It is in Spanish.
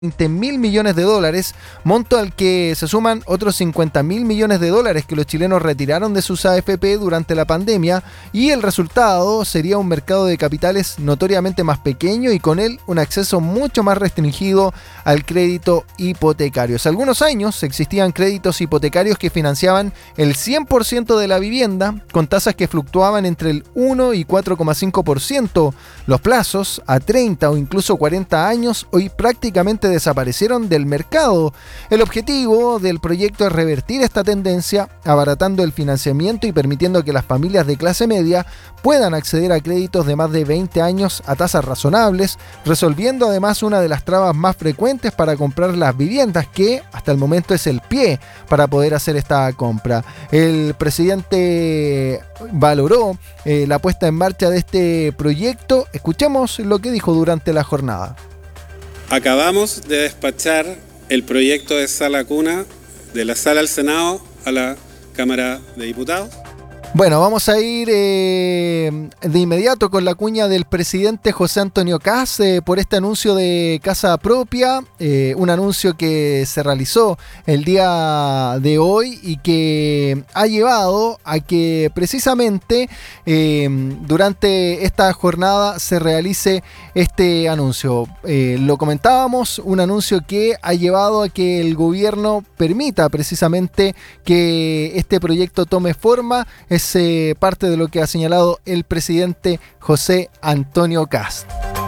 $20.000 millones, monto al que se suman otros $50.000 millones que los chilenos retiraron de sus AFP durante la pandemia, y el resultado sería un mercado de capitales notoriamente más pequeño y con él un acceso mucho más restringido al crédito hipotecario. Hace algunos años existían créditos hipotecarios que financiaban el 100% de la vivienda, con tasas que fluctuaban entre el 1 y 4,5%. Los plazos a 30 o incluso 40 años hoy prácticamente desaparecieron del mercado. El objetivo del proyecto es revertir esta tendencia, abaratando el financiamiento y permitiendo que las familias de clase media puedan acceder a créditos de más de 20 años a tasas razonables, resolviendo además una de las trabas más frecuentes para comprar las viviendas, que hasta el momento es el pie para poder hacer esta compra. El presidente valoró la puesta en marcha de este proyecto. Escuchemos lo que dijo durante la jornada. Acabamos de despachar el proyecto de sala cuna de la Sala del Senado a la Cámara de Diputados. Bueno, vamos a ir de inmediato con la cuña del presidente José Antonio Kast por este anuncio de casa propia, un anuncio que se realizó el día de hoy y que ha llevado a que precisamente durante esta jornada se realice este anuncio. Lo comentábamos, un anuncio que ha llevado a que el gobierno permita precisamente que este proyecto tome forma. Es parte de lo que ha señalado el presidente José Antonio Kast.